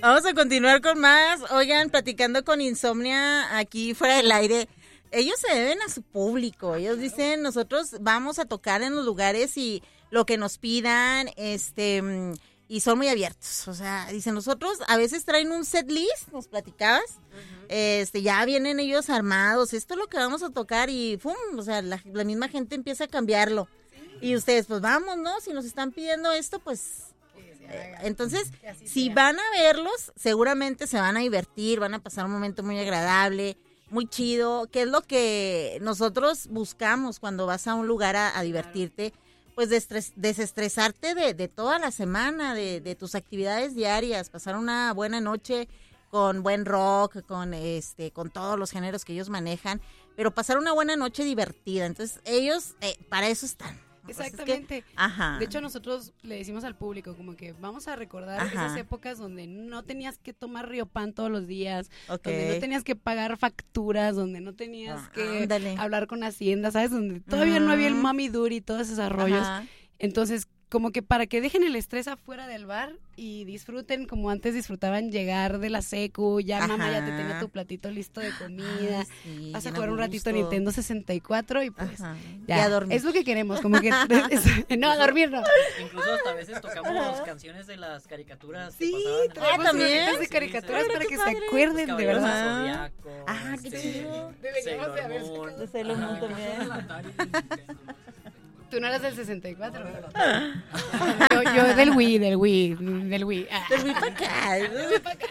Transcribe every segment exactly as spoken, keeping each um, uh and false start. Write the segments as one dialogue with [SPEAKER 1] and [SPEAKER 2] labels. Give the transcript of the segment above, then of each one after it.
[SPEAKER 1] Vamos a continuar con más. Oigan, platicando con Insomnia aquí fuera del aire. Ellos se deben a su público. Ellos dicen, nosotros vamos a tocar en los lugares y lo que nos pidan, este, y son muy abiertos. O sea, dicen, nosotros a veces traen un set list, nos platicabas, uh-huh. este, ya vienen ellos armados, esto es lo que vamos a tocar y ¡pum! O sea, la, la misma gente empieza a cambiarlo. Sí. Y ustedes, pues vamos, ¿no? Si nos están pidiendo esto, pues... Eh, entonces, si sea. Van a verlos, seguramente se van a divertir, van a pasar un momento muy agradable, muy chido, que es lo que nosotros buscamos cuando vas a un lugar a, a divertirte, pues destres, desestresarte de, de toda la semana, de, de tus actividades diarias, pasar una buena noche con buen rock, con este, con todos los géneros que ellos manejan, pero pasar una buena noche divertida. Entonces, ellos eh, para eso están.
[SPEAKER 2] Exactamente.
[SPEAKER 1] Es que, ajá.
[SPEAKER 2] De hecho, nosotros le decimos al público como que vamos a recordar ajá. esas épocas donde no tenías que tomar Riopan todos los días, okay. donde no tenías que pagar facturas, donde no tenías ah, que ándale. hablar con Hacienda, ¿sabes? Donde todavía mm. no había el mami duri y todos esos rollos. Ajá. Entonces, como que para que dejen el estrés afuera del bar y disfruten como antes disfrutaban llegar de la secu, ya ajá. mamá ya te tenía tu platito listo de comida, ah, sí, vas a jugar un ratito a Nintendo sesenta y cuatro y pues ajá. ya, ya dormir. Es lo que queremos, como que es, no, a dormir no.
[SPEAKER 3] Incluso hasta a veces tocamos canciones de las caricaturas
[SPEAKER 2] sí,
[SPEAKER 3] que pasaban.
[SPEAKER 2] Ah, también de caricaturas sí, para que padre. se acuerden de verdad.
[SPEAKER 3] Zodiaco,
[SPEAKER 1] ah, qué
[SPEAKER 3] este,
[SPEAKER 1] chido.
[SPEAKER 2] Deberíamos de haber
[SPEAKER 1] de Sailor Moon también.
[SPEAKER 2] Tú no eras del sesenta y cuatro. yo, yo del Wii, del Wii, del Wii. Ah.
[SPEAKER 1] Del Wii para acá. Del Wii para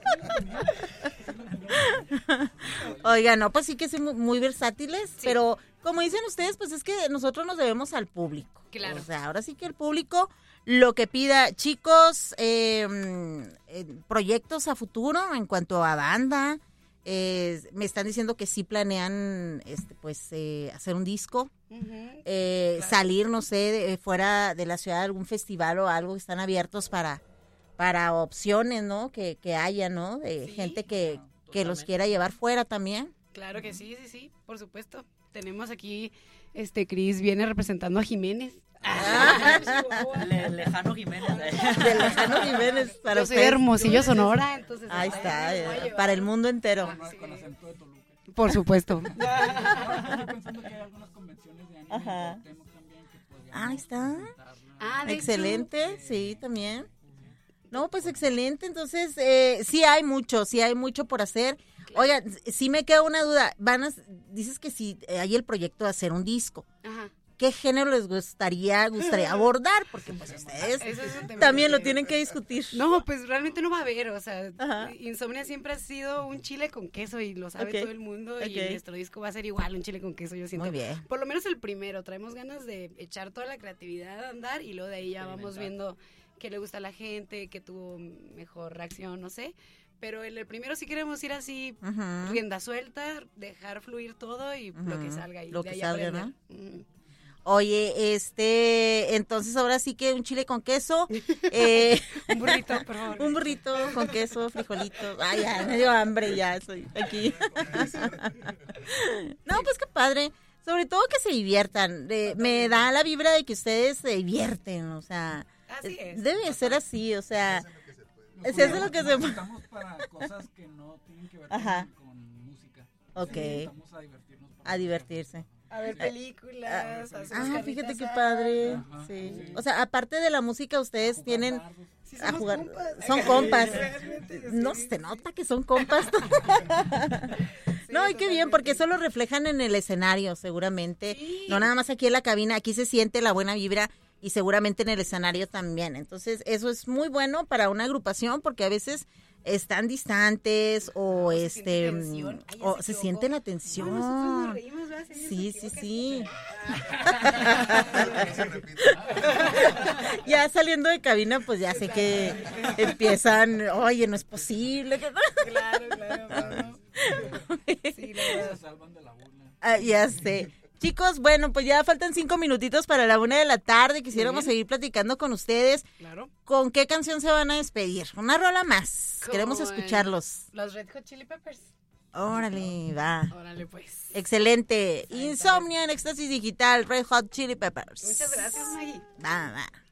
[SPEAKER 1] acá. Oiga, no, pues sí que son muy versátiles, sí. pero como dicen ustedes, pues es que nosotros nos debemos al público.
[SPEAKER 2] Claro.
[SPEAKER 1] O sea, ahora sí que el público lo que pida. Chicos, eh, eh, proyectos a futuro en cuanto a banda. Eh, me están diciendo que sí planean este pues eh, hacer un disco, uh-huh, eh, claro. salir, no sé, de, fuera de la ciudad a algún festival o algo, están abiertos para para opciones, ¿no? Que, que haya, ¿no? De sí, gente que, no, que los quiera llevar fuera también.
[SPEAKER 2] Claro que sí, sí, sí, por supuesto. Tenemos aquí, este, Cris viene representando a Jiménez.
[SPEAKER 3] Ah, Le, lejano Jiménez.
[SPEAKER 1] De Lejano Jiménez. Para
[SPEAKER 2] Yo soy de Hermosillo, Sonora, entonces.
[SPEAKER 1] Ahí está, eh, para el mundo entero.
[SPEAKER 4] Sí. Con acento de Toluca.
[SPEAKER 2] Por supuesto.
[SPEAKER 4] Estoy pensando que hay algunas convenciones de anime
[SPEAKER 1] ajá.
[SPEAKER 4] en Cuauhtémoc también que podrían.
[SPEAKER 1] Ahí está.
[SPEAKER 2] Ah,
[SPEAKER 1] excelente, hecho. Sí, también. No, pues excelente, entonces eh, sí hay mucho, sí hay mucho por hacer. Oiga, sí me queda una duda, van a, dices que sí hay el proyecto de hacer un disco.
[SPEAKER 2] Ajá.
[SPEAKER 1] ¿Qué género les gustaría gustaría abordar? Porque pues ustedes también lo tienen que discutir.
[SPEAKER 2] No, pues realmente no va a haber, o sea, ajá. Insomnia siempre ha sido un chile con queso y lo sabe okay. todo el mundo okay. y nuestro disco va a ser igual, un chile con queso, yo siento.
[SPEAKER 1] Muy bien.
[SPEAKER 2] Por lo menos el primero, traemos ganas de echar toda la creatividad a andar y luego de ahí ya vamos viendo qué le gusta a la gente, qué tuvo mejor reacción, no sé. Pero en el primero sí queremos ir así, uh-huh. rienda suelta, dejar fluir todo y uh-huh. lo que salga y
[SPEAKER 1] lo
[SPEAKER 2] de
[SPEAKER 1] que
[SPEAKER 2] ahí
[SPEAKER 1] salga,
[SPEAKER 2] aprender.
[SPEAKER 1] ¿no? Uh-huh. Oye, este, entonces ahora sí que un chile con queso. Eh,
[SPEAKER 2] un burrito, por favor.
[SPEAKER 1] Un burrito con queso, frijolitos. Ay, ya, me dio hambre, ya estoy aquí. No, pues qué padre. Sobre todo que se diviertan. Eh, me da la vibra de que ustedes se divierten, o sea.
[SPEAKER 2] Así es.
[SPEAKER 1] Debe ser así, o sea.
[SPEAKER 4] Se hace lo que se puede. Estamos para cosas que no tienen que ver con, con música.
[SPEAKER 1] Ok.
[SPEAKER 4] Estamos a divertirnos.
[SPEAKER 1] A divertirse.
[SPEAKER 2] A ver películas.
[SPEAKER 1] Ah, ah fíjate qué padre. Ajá, sí. sí. O sea, aparte de la música, ustedes a tienen
[SPEAKER 2] sí,
[SPEAKER 1] a jugar.
[SPEAKER 2] Compas.
[SPEAKER 1] Son compas. No se nota que son compas. No, y qué bien, porque eso lo reflejan en el escenario, seguramente. Sí. No nada más aquí en la cabina, aquí se siente la buena vibra y seguramente en el escenario también. Entonces, eso es muy bueno para una agrupación porque a veces están distantes o
[SPEAKER 2] no,
[SPEAKER 1] este
[SPEAKER 2] se Ay,
[SPEAKER 1] o
[SPEAKER 2] se,
[SPEAKER 1] se siente la tensión.
[SPEAKER 2] No, nos reímos,
[SPEAKER 1] sí, sí, sí. Ya saliendo de cabina, pues ya sé que empiezan, oye, no es posible.
[SPEAKER 2] Claro, claro, claro. Sí,
[SPEAKER 4] se salvan de la burla.
[SPEAKER 1] Ah, ya sé. Chicos, bueno, pues ya faltan cinco minutitos para la una de la tarde. Quisiéramos seguir platicando con ustedes.
[SPEAKER 2] Claro.
[SPEAKER 1] ¿Con qué canción se van a despedir? Una rola más. Con Queremos escucharlos.
[SPEAKER 2] Los Red Hot Chili Peppers.
[SPEAKER 1] Órale, va.
[SPEAKER 2] Órale, pues.
[SPEAKER 1] Excelente. Insomnia en Éxtasis Digital, Red Hot Chili Peppers.
[SPEAKER 2] Muchas gracias, Maggie.
[SPEAKER 1] Va, va.